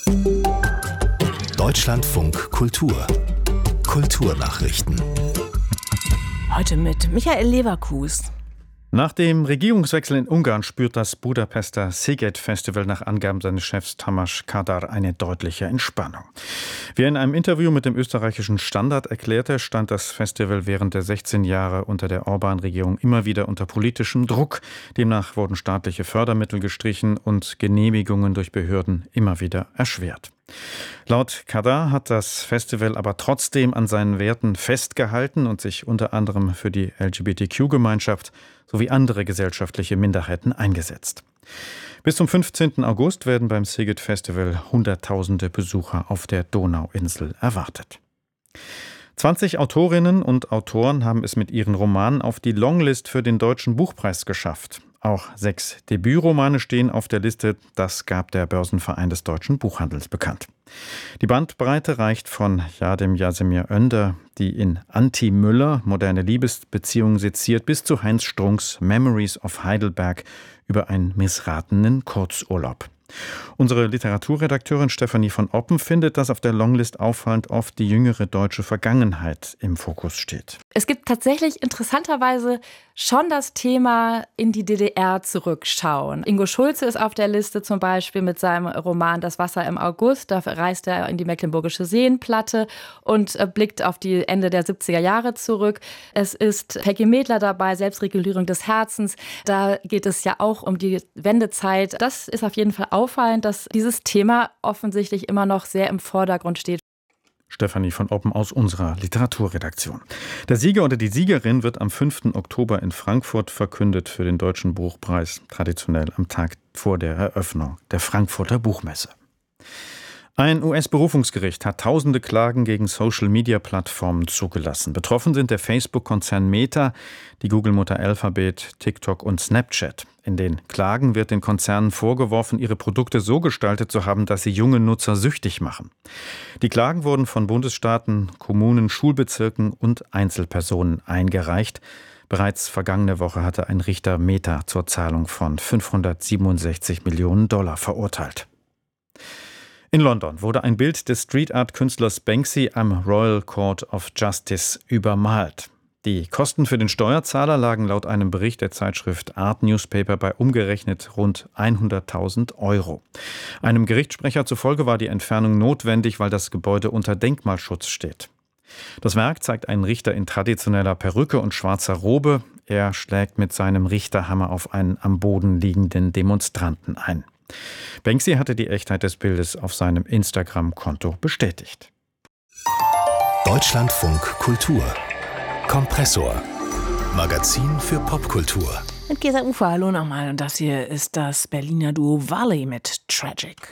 Deutschlandfunk Kultur. Kulturnachrichten. Heute mit Michael Leverkus. Nach dem Regierungswechsel in Ungarn spürt das Budapester Sziget Festival nach Angaben seines Chefs Tamás Kádár eine deutliche Entspannung. Wie er in einem Interview mit dem österreichischen Standard erklärte, stand das Festival während der 16 Jahre unter der Orbán-Regierung immer wieder unter politischem Druck. Demnach wurden staatliche Fördermittel gestrichen und Genehmigungen durch Behörden immer wieder erschwert. Laut Kádár hat das Festival aber trotzdem an seinen Werten festgehalten und sich unter anderem für die LGBTQ-Gemeinschaft sowie andere gesellschaftliche Minderheiten eingesetzt. Bis zum 15. August werden beim Sziget Festival Hunderttausende Besucher auf der Donauinsel erwartet. 20 Autorinnen und Autoren haben es mit ihren Romanen auf die Longlist für den Deutschen Buchpreis geschafft. Auch 6 Debütromane stehen auf der Liste, das gab der Börsenverein des deutschen Buchhandels bekannt. Die Bandbreite reicht von Yadem Yasemir Önder, die in Anti-Müller moderne Liebesbeziehungen seziert, bis zu Heinz Strunks Memories of Heidelberg über einen missratenen Kurzurlaub. Unsere Literaturredakteurin Stefanie von Oppen findet, dass auf der Longlist auffallend oft die jüngere deutsche Vergangenheit im Fokus steht. Es gibt tatsächlich interessanterweise schon das Thema in die DDR zurückschauen. Ingo Schulze ist auf der Liste zum Beispiel mit seinem Roman Das Wasser im August. Da reist er in die Mecklenburgische Seenplatte und blickt auf die Ende der 70er Jahre zurück. Es ist Peggy Medler dabei, Selbstregulierung des Herzens. Da geht es ja auch um die Wendezeit. Das ist auf jeden Fall auffallend, dass dieses Thema offensichtlich immer noch sehr im Vordergrund steht. Stefanie von Oppen aus unserer Literaturredaktion. Der Sieger oder die Siegerin wird am 5. Oktober in Frankfurt verkündet für den Deutschen Buchpreis, traditionell am Tag vor der Eröffnung der Frankfurter Buchmesse. Ein US-Berufungsgericht hat tausende Klagen gegen Social-Media-Plattformen zugelassen. Betroffen sind der Facebook-Konzern Meta, die Google-Mutter Alphabet, TikTok und Snapchat. In den Klagen wird den Konzernen vorgeworfen, ihre Produkte so gestaltet zu haben, dass sie junge Nutzer süchtig machen. Die Klagen wurden von Bundesstaaten, Kommunen, Schulbezirken und Einzelpersonen eingereicht. Bereits vergangene Woche hatte ein Richter Meta zur Zahlung von $567 Millionen verurteilt. In London wurde ein Bild des Street-Art-Künstlers Banksy am Royal Court of Justice übermalt. Die Kosten für den Steuerzahler lagen laut einem Bericht der Zeitschrift Art Newspaper bei umgerechnet rund 100.000 €. Einem Gerichtssprecher zufolge war die Entfernung notwendig, weil das Gebäude unter Denkmalschutz steht. Das Werk zeigt einen Richter in traditioneller Perücke und schwarzer Robe. Er schlägt mit seinem Richterhammer auf einen am Boden liegenden Demonstranten ein. Banksy hatte die Echtheit des Bildes auf seinem Instagram-Konto bestätigt. Deutschlandfunk Kultur. Kompressor. Magazin für Popkultur. Mit Gesa Ufer, hallo nochmal. Und das hier ist das Berliner Duo Valley mit Tragic.